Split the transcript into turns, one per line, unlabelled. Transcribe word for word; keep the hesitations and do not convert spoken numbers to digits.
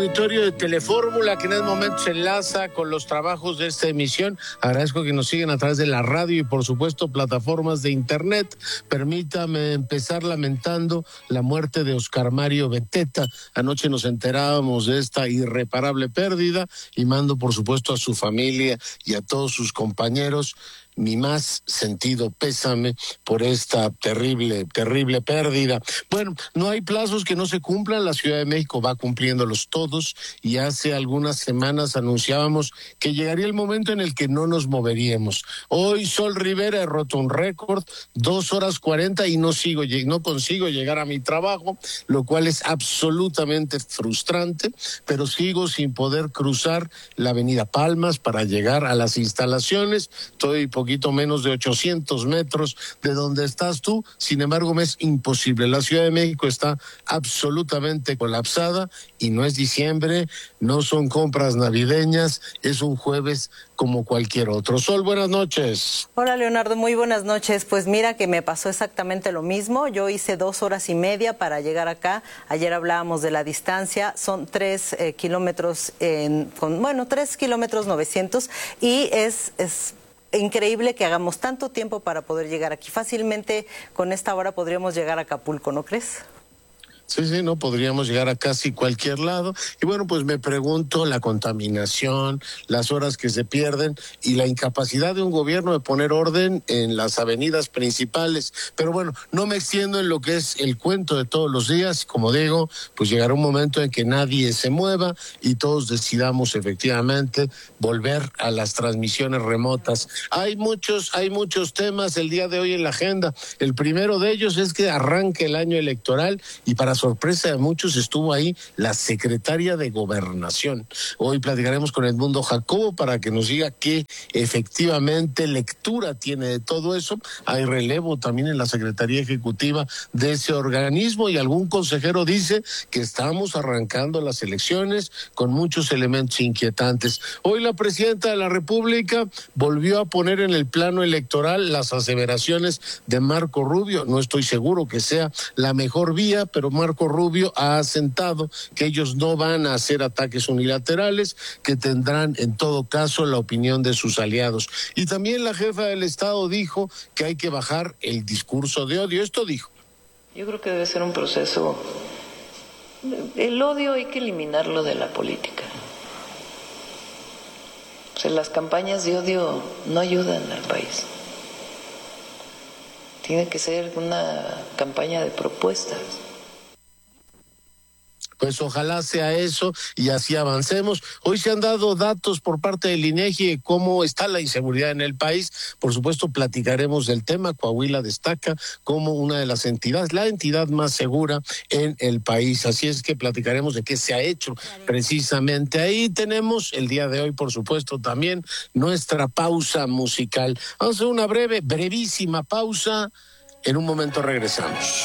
auditorio de Telefórmula, que en este momento se enlaza con los trabajos de esta emisión. Agradezco que nos sigan a través de la radio y, por supuesto, plataformas de internet. Permítame empezar lamentando la muerte de Oscar Mario Beteta. Anoche nos enterábamos de esta irreparable pérdida y mando, por supuesto, a su familia y a todos sus compañeros mi más sentido pésame por esta terrible, terrible pérdida. Bueno, no hay plazos que no se cumplan, la Ciudad de México va cumpliéndolos todos y hace algunas semanas anunciábamos que llegaría el momento en el que no nos moveríamos. Hoy Sol Rivera he roto un récord, dos horas cuarenta y no sigo, no consigo llegar a mi trabajo, lo cual es absolutamente frustrante, pero sigo sin poder cruzar la avenida Palmas para llegar a las instalaciones. Estoy poquito menos de ochocientos metros de donde estás tú, sin embargo me es imposible. La Ciudad de México está absolutamente colapsada y no es diciembre, no son compras navideñas, es un jueves como cualquier otro. Sol, buenas noches.
Hola Leonardo, muy buenas noches. Pues mira que me pasó exactamente lo mismo. Yo hice dos horas y media para llegar acá. Ayer hablábamos de la distancia, son tres eh, kilómetros, en, con, bueno, tres kilómetros novecientos y es... es increíble que hagamos tanto tiempo para poder llegar aquí. Fácilmente con esta hora podríamos llegar a Acapulco, ¿no crees?
Sí, sí, no, podríamos llegar a casi cualquier lado. Y bueno, pues me pregunto la contaminación, las horas que se pierden y la incapacidad de un gobierno de poner orden en las avenidas principales. Pero bueno, no me extiendo en lo que es el cuento de todos los días. Como digo, pues llegará un momento en que nadie se mueva y todos decidamos efectivamente volver a las transmisiones remotas. Hay muchos, hay muchos temas el día de hoy en la agenda. El primero de ellos es que arranque el año electoral y para sorpresa de muchos estuvo ahí la secretaria de Gobernación. Hoy platicaremos con Edmundo Jacobo para que nos diga qué efectivamente lectura tiene de todo eso. Hay relevo también en la Secretaría Ejecutiva de ese organismo y algún consejero dice que estamos arrancando las elecciones con muchos elementos inquietantes. Hoy la presidenta de la República volvió a poner en el plano electoral las aseveraciones de Marco Rubio. No estoy seguro que sea la mejor vía, pero Marco Marco Rubio ha asentado que ellos no van a hacer ataques unilaterales, que tendrán en todo caso la opinión de sus aliados. Y también la jefa del Estado dijo que hay que bajar el discurso de odio. Esto dijo.
Yo creo que debe ser un proceso. El odio hay que eliminarlo de la política. O sea, las campañas de odio no ayudan al país. Tiene que ser una campaña de propuestas.
Pues ojalá sea eso y así avancemos. Hoy se han dado datos por parte del INEGI de cómo está la inseguridad en el país. Por supuesto, platicaremos del tema. Coahuila destaca como una de las entidades, la entidad más segura en el país. Así es que platicaremos de qué se ha hecho precisamente ahí. Tenemos el día de hoy, por supuesto, también nuestra pausa musical. Vamos a hacer una breve, brevísima pausa. En un momento regresamos.